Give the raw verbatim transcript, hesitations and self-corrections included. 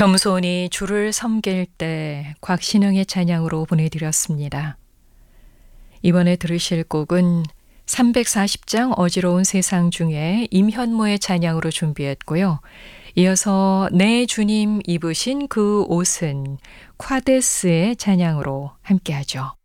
겸손히 주를 섬길 때 곽신영의 찬양으로 보내드렸습니다. 이번에 들으실 곡은 삼백사십 장 어지러운 세상 중에 임현모의 찬양으로 준비했고요. 이어서 내 주님 입으신 그 옷은 콰데스의 찬양으로 함께하죠.